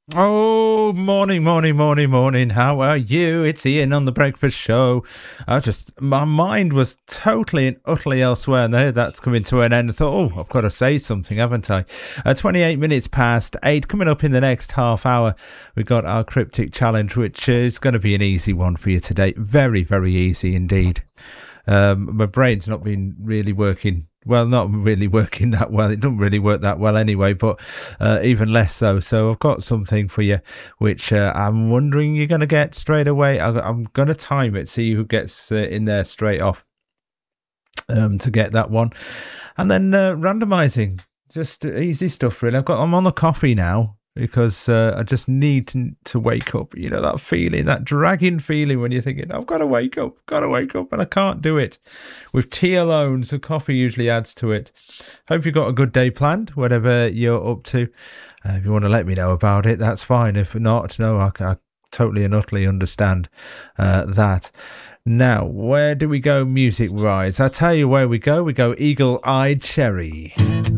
Oh, morning, morning, morning, morning. How are you? It's Ian on the Breakfast Show. My mind was totally and utterly elsewhere, and now that's coming to an end. I thought, I've got to say something, haven't I? 28 minutes past 8. Coming up in the next half hour, we've got our cryptic challenge, which is going to be an easy one for you today. Very, very easy indeed. My brain's not been really working. Well, not really working that well. It doesn't really work that well anyway, but even less so. So I've got something for you, which I'm wondering you're going to get straight away. I'm going to time it, see who gets in there straight off to get that one. And then randomising, just easy stuff, really. I'm on the coffee now, because I just need to wake up. You know, that feeling, that dragging feeling when you're thinking, I've got to wake up, and I can't do it. With tea alone, so coffee usually adds to it. Hope you've got a good day planned, whatever you're up to. If you want to let me know about it, that's fine. If not, no, I totally and utterly understand that. Now, where do we go music-wise? I'll tell you where we go. We go Eagle Eye Cherry.